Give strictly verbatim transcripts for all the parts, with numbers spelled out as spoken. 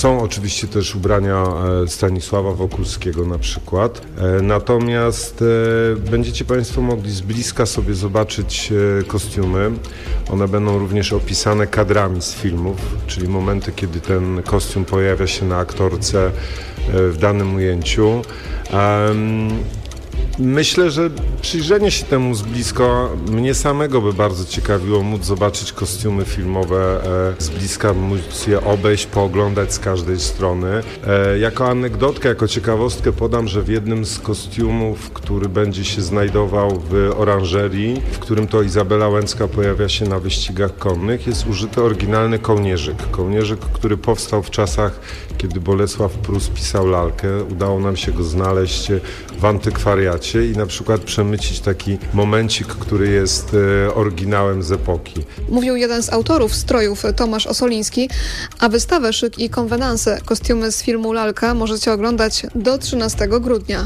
Są oczywiście też ubrania Stanisława Wokulskiego na przykład. Natomiast będziecie Państwo mogli z bliska sobie zobaczyć kostiumy. One będą również opisane kadrami z filmów, czyli momenty, kiedy ten kostium pojawia się na aktorce w danym ujęciu. Um, Myślę, że przyjrzenie się temu z bliska mnie samego by bardzo ciekawiło móc zobaczyć kostiumy filmowe z bliska, móc je obejść, pooglądać z każdej strony. Jako anegdotkę, jako ciekawostkę podam, że w jednym z kostiumów, który będzie się znajdował w oranżerii, w którym to Izabela Łęcka pojawia się na wyścigach konnych, jest użyty oryginalny kołnierzyk. Kołnierzyk, który powstał w czasach, kiedy Bolesław Prus pisał lalkę. Udało nam się go znaleźć w antykwariacie i na przykład przemycić taki momencik, który jest e, oryginałem z epoki. Mówił jeden z autorów strojów, Tomasz Osoliński, a wystawę Szyk i konwenanse, kostiumy z filmu Lalka możecie oglądać do trzynastego grudnia.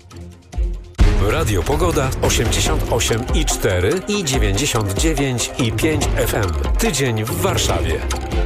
Radio Pogoda osiemdziesiąt osiem i cztery i dziewięćdziesiąt dziewięć i pięć F M. Tydzień w Warszawie.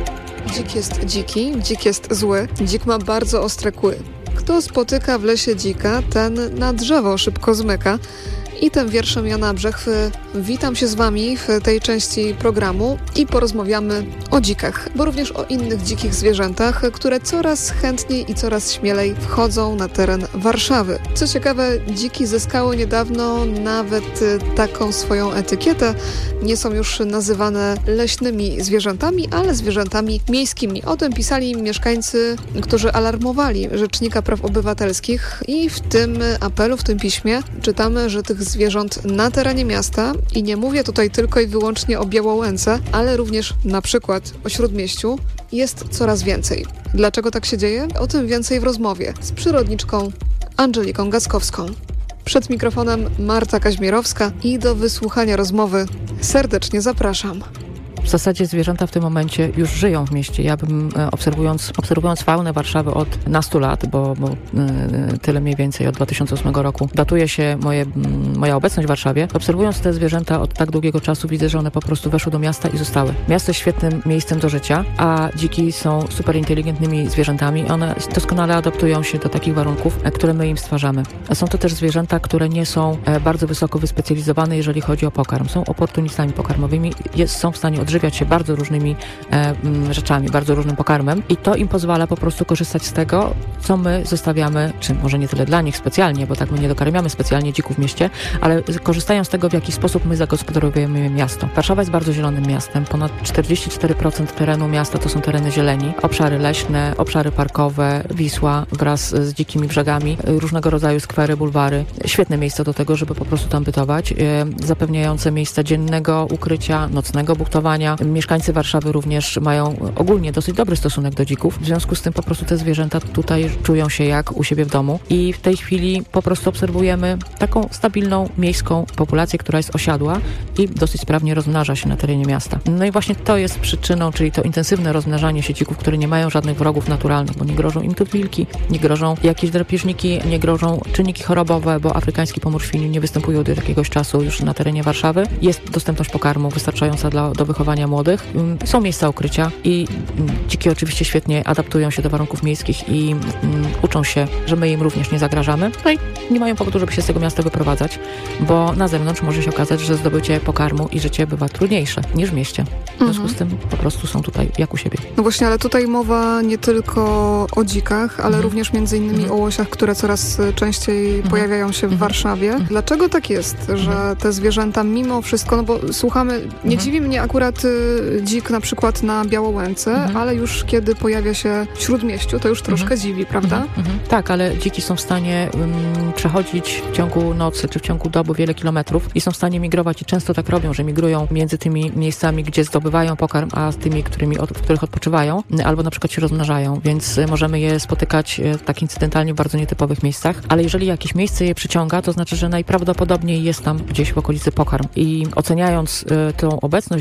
Dzik jest dziki, dzik jest zły, dzik ma bardzo ostre kły. Kto spotyka w lesie dzika, ten na drzewo szybko zmyka. I tym wierszem Jana Brzech witam się z Wami w tej części programu i porozmawiamy o dzikach, bo również o innych dzikich zwierzętach, które coraz chętniej i coraz śmielej wchodzą na teren Warszawy. Co ciekawe, dziki zyskały niedawno nawet taką swoją etykietę. Nie są już nazywane leśnymi zwierzętami, ale zwierzętami miejskimi. O tym pisali mieszkańcy, którzy alarmowali Rzecznika Praw Obywatelskich i w tym apelu, w tym piśmie czytamy, że tych zwierząt na terenie miasta, i nie mówię tutaj tylko i wyłącznie o Białołęce, ale również na przykład o Śródmieściu, jest coraz więcej. Dlaczego tak się dzieje? O tym więcej w rozmowie z przyrodniczką Angeliką Gaskowską. Przed mikrofonem Marta Kaźmierowska i do wysłuchania rozmowy serdecznie zapraszam. W zasadzie zwierzęta w tym momencie już żyją w mieście. Ja bym obserwując, obserwując faunę Warszawy od nastu lat, bo, bo tyle mniej więcej od dwa tysiące ósmego roku datuje się moje, moja obecność w Warszawie. Obserwując te zwierzęta od tak długiego czasu widzę, że one po prostu weszły do miasta i zostały. Miasto jest świetnym miejscem do życia, a dziki są super inteligentnymi zwierzętami. One doskonale adaptują się do takich warunków, które my im stwarzamy. Są to też zwierzęta, które nie są bardzo wysoko wyspecjalizowane, jeżeli chodzi o pokarm. Są oportunistami pokarmowymi, jest, są w stanie odżywiać się bardzo różnymi e, rzeczami, bardzo różnym pokarmem i to im pozwala po prostu korzystać z tego, co my zostawiamy, czy może nie tyle dla nich specjalnie, bo tak my nie dokarmiamy specjalnie dzików w mieście, ale korzystają z tego, w jaki sposób my zagospodarowujemy miasto. Warszawa jest bardzo zielonym miastem. Ponad czterdzieści cztery procent terenu miasta to są tereny zieleni, obszary leśne, obszary parkowe, Wisła wraz z dzikimi brzegami, różnego rodzaju skwery, bulwary. Świetne miejsce do tego, żeby po prostu tam bytować, e, zapewniające miejsca dziennego ukrycia, nocnego buktowania. Mieszkańcy Warszawy również mają ogólnie dosyć dobry stosunek do dzików. W związku z tym po prostu te zwierzęta tutaj czują się jak u siebie w domu i w tej chwili po prostu obserwujemy taką stabilną miejską populację, która jest osiadła i dosyć sprawnie rozmnaża się na terenie miasta. No i właśnie to jest przyczyną, czyli to intensywne rozmnażanie się dzików, które nie mają żadnych wrogów naturalnych, bo nie grożą im tu wilki, nie grożą jakieś drapieżniki, nie grożą czynniki chorobowe, bo afrykański pomór świni nie występuje od jakiegoś czasu już na terenie Warszawy. Jest dostępność pokarmu wystarczająca dla, do wychowania młodych. Są miejsca ukrycia i dziki oczywiście świetnie adaptują się do warunków miejskich i um, uczą się, że my im również nie zagrażamy. No i nie mają powodu, żeby się z tego miasta wyprowadzać, bo na zewnątrz może się okazać, że zdobycie pokarmu i życie bywa trudniejsze niż w mieście. W związku mhm. z tym po prostu są tutaj jak u siebie. No właśnie, ale tutaj mowa nie tylko o dzikach, ale mhm. również między innymi mhm. o łosiach, które coraz częściej mhm. pojawiają się w mhm. Warszawie. Mhm. Dlaczego tak jest, że mhm. te zwierzęta mimo wszystko, no bo słuchamy, nie mhm. dziwi mnie akurat dzik na przykład na Białołęce, mhm. ale już kiedy pojawia się w Śródmieściu, to już troszkę mhm. dziwi, prawda? Mhm. Mhm. Tak, ale dziki są w stanie um, przechodzić w ciągu nocy czy w ciągu doby wiele kilometrów i są w stanie migrować i często tak robią, że migrują między tymi miejscami, gdzie zdobywają pokarm, a z tymi, którymi, od, w których odpoczywają, albo na przykład się rozmnażają, więc możemy je spotykać tak incydentalnie w bardzo nietypowych miejscach, ale jeżeli jakieś miejsce je przyciąga, to znaczy, że najprawdopodobniej jest tam gdzieś w okolicy pokarm i oceniając y, tą obecność dzików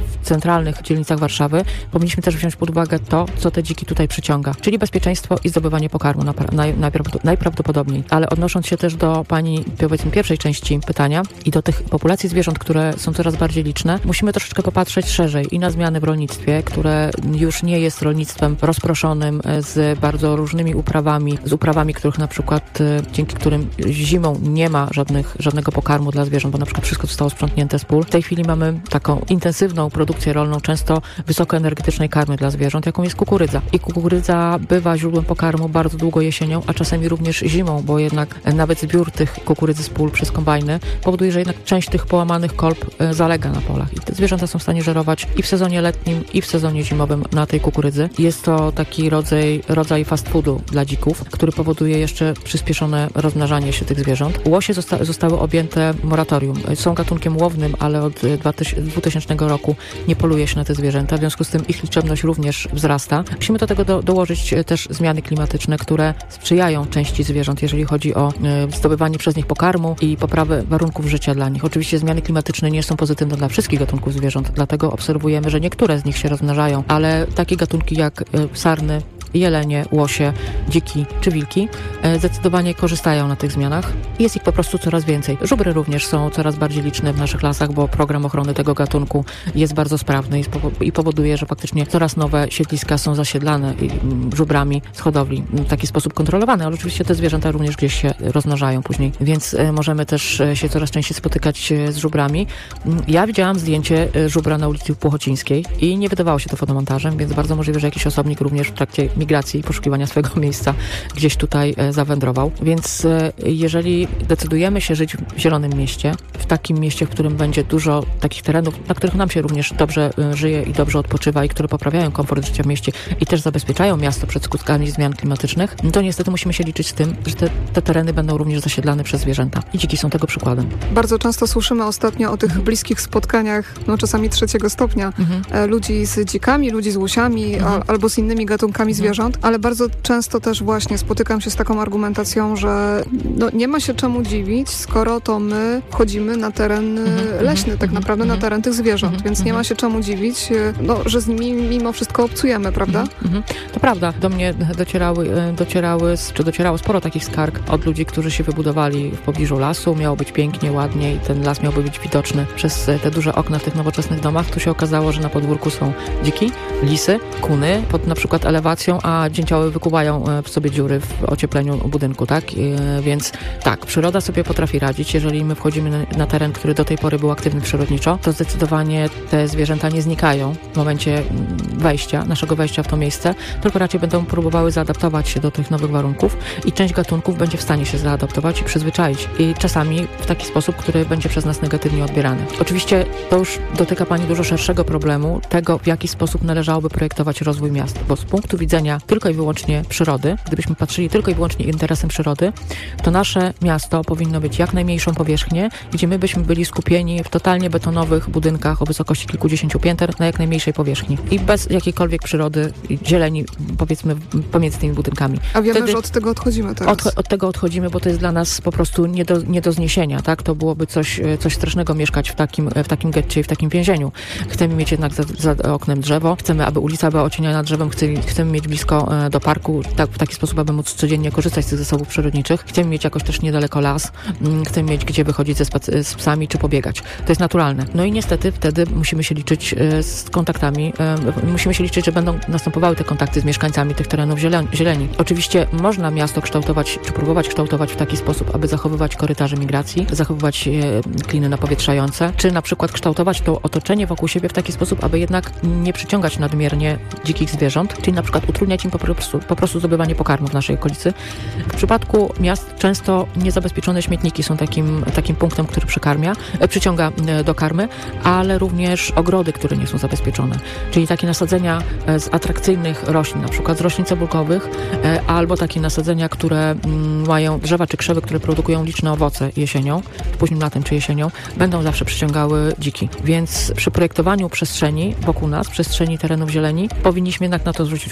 w centralnych dzielnicach Warszawy, powinniśmy też wziąć pod uwagę to, co te dziki tutaj przyciąga, czyli bezpieczeństwo i zdobywanie pokarmu najprawdopodobniej. Ale odnosząc się też do pani, powiedzmy, pierwszej części pytania i do tych populacji zwierząt, które są coraz bardziej liczne, musimy troszeczkę popatrzeć szerzej i na zmiany w rolnictwie, które już nie jest rolnictwem rozproszonym z bardzo różnymi uprawami, z uprawami, których na przykład, dzięki którym zimą nie ma żadnych, żadnego pokarmu dla zwierząt, bo na przykład wszystko zostało sprzątnięte z pól. W tej chwili mamy taką intensywną produkcję rolną, często wysokoenergetycznej karmy dla zwierząt, jaką jest kukurydza. I kukurydza bywa źródłem pokarmu bardzo długo jesienią, a czasami również zimą, bo jednak nawet zbiór tych kukurydzy z pól przez kombajny powoduje, że jednak część tych połamanych kolb zalega na polach. I te zwierzęta są w stanie żerować i w sezonie letnim, i w sezonie zimowym na tej kukurydzy. Jest to taki rodzaj, rodzaj fast foodu dla dzików, który powoduje jeszcze przyspieszone rozmnażanie się tych zwierząt. Łosie zosta- zostały objęte moratorium. Są gatunkiem łownym, ale od dwutysięcznego roku nie poluje się na te zwierzęta, w związku z tym ich liczebność również wzrasta. Musimy do tego do, dołożyć też zmiany klimatyczne, które sprzyjają części zwierząt, jeżeli chodzi o y, zdobywanie przez nich pokarmu i poprawę warunków życia dla nich. Oczywiście zmiany klimatyczne nie są pozytywne dla wszystkich gatunków zwierząt, dlatego obserwujemy, że niektóre z nich się rozmnażają, ale takie gatunki jak y, sarny, jelenie, łosie, dziki czy wilki e, zdecydowanie korzystają na tych zmianach. Jest ich po prostu coraz więcej. Żubry również są coraz bardziej liczne w naszych lasach, bo program ochrony tego gatunku jest bardzo sprawny i, spo- i powoduje, że faktycznie coraz nowe siedliska są zasiedlane i, m, żubrami z hodowli w taki sposób kontrolowany, ale oczywiście te zwierzęta również gdzieś się rozmnażają później, więc e, możemy też e, się coraz częściej spotykać e, z żubrami. Ja widziałam zdjęcie e, żubra na ulicy Płochocińskiej i nie wydawało się to fotomontażem, więc bardzo możliwe, że jakiś osobnik również w trakcie migracji i poszukiwania swojego miejsca gdzieś tutaj e, zawędrował. Więc e, jeżeli decydujemy się żyć w zielonym mieście, w takim mieście, w którym będzie dużo takich terenów, na których nam się również dobrze e, żyje i dobrze odpoczywa i które poprawiają komfort życia w mieście i też zabezpieczają miasto przed skutkami zmian klimatycznych, to niestety musimy się liczyć z tym, że te, te tereny będą również zasiedlane przez zwierzęta. I dziki są tego przykładem. Bardzo często słyszymy ostatnio o tych mhm. bliskich spotkaniach, no czasami trzeciego stopnia, mhm. e, ludzi z dzikami, ludzi z łosiami mhm. a, albo z innymi gatunkami mhm. zwierząt, ale bardzo często też właśnie spotykam się z taką argumentacją, że no, nie ma się czemu dziwić, skoro to my wchodzimy na teren mm-hmm, leśny, tak mm-hmm, naprawdę mm-hmm, na teren tych zwierząt, mm-hmm, więc nie ma się czemu dziwić, no, że z nimi mimo wszystko obcujemy, prawda? Mm-hmm. To prawda. Do mnie docierały, docierały, czy docierało sporo takich skarg od ludzi, którzy się wybudowali w pobliżu lasu, miało być pięknie, ładnie i ten las miałby być widoczny przez te duże okna w tych nowoczesnych domach. Tu się okazało, że na podwórku są dziki, lisy, kuny pod na przykład elewacją, a dzięcioły wykuwają w sobie dziury w ociepleniu budynku, tak? Więc tak, przyroda sobie potrafi radzić. Jeżeli my wchodzimy na teren, który do tej pory był aktywny przyrodniczo, to zdecydowanie te zwierzęta nie znikają w momencie wejścia, naszego wejścia w to miejsce, tylko raczej będą próbowały zaadaptować się do tych nowych warunków i część gatunków będzie w stanie się zaadaptować i przyzwyczaić. I czasami w taki sposób, który będzie przez nas negatywnie odbierany. Oczywiście to już dotyka Pani dużo szerszego problemu, tego w jaki sposób należałoby projektować rozwój miast, bo z punktu widzenia tylko i wyłącznie przyrody, gdybyśmy patrzyli tylko i wyłącznie interesem przyrody, to nasze miasto powinno być jak najmniejszą powierzchnię, gdzie my byśmy byli skupieni w totalnie betonowych budynkach o wysokości kilkudziesięciu pięter na jak najmniejszej powierzchni i bez jakiejkolwiek przyrody, zieleni, powiedzmy, pomiędzy tymi budynkami. A wiemy, Wtedy że od tego odchodzimy teraz. Od, od tego odchodzimy, bo to jest dla nas po prostu nie do, nie do zniesienia, tak? To byłoby coś, coś strasznego mieszkać w takim, w takim getcie i w takim więzieniu. Chcemy mieć jednak za, za oknem drzewo, chcemy, aby ulica była ocieniana drzewem, chcemy, chcemy mieć blisko do parku, tak, w taki sposób, aby móc codziennie korzystać z tych zasobów przyrodniczych. Chcemy mieć jakoś też niedaleko las, chcemy mieć gdzie wychodzić ze spac- z psami czy pobiegać. To jest naturalne. No i niestety wtedy musimy się liczyć z kontaktami, musimy się liczyć, że będą następowały te kontakty z mieszkańcami tych terenów zieleni. Oczywiście można miasto kształtować, czy próbować kształtować w taki sposób, aby zachowywać korytarze migracji, zachowywać kliny napowietrzające, czy na przykład kształtować to otoczenie wokół siebie w taki sposób, aby jednak nie przyciągać nadmiernie dzikich zwierząt, czyli na przykład utrudniać im po prostu, po prostu zdobywanie pokarmu w naszej okolicy. W przypadku miast często niezabezpieczone śmietniki są takim, takim punktem, który przykarmia, przyciąga do karmy, ale również ogrody, które nie są zabezpieczone. Czyli takie nasadzenia z atrakcyjnych roślin, na przykład z roślin cebulkowych, albo takie nasadzenia, które mają drzewa czy krzewy, które produkują liczne owoce jesienią, późnym latem czy jesienią, będą zawsze przyciągały dziki. Więc przy projektowaniu przestrzeni wokół nas, przestrzeni terenów zieleni, powinniśmy jednak na to zwrócić uwagę.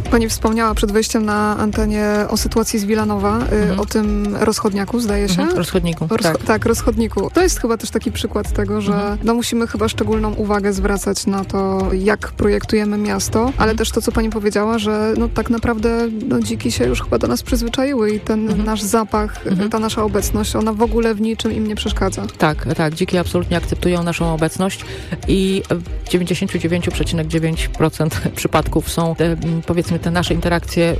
Pani wspomniała przed wejściem na antenie o sytuacji z Wilanowa, mhm. o tym rozchodniaku, zdaje się? Mhm, rozchodniku, Rozcho- tak. Tak, rozchodniku. To jest chyba też taki przykład tego, że mhm. no musimy chyba szczególną uwagę zwracać na to, jak projektujemy miasto, ale mhm. też to, co pani powiedziała, że no tak naprawdę no, dziki się już chyba do nas przyzwyczaiły i ten mhm. nasz zapach, mhm. ta nasza obecność, ona w ogóle w niczym im nie przeszkadza. Tak, tak. Dziki absolutnie akceptują naszą obecność i w dziewięćdziesiąt dziewięć przecinek dziewięć procent przypadków są te, powiedzmy te nasze interakcje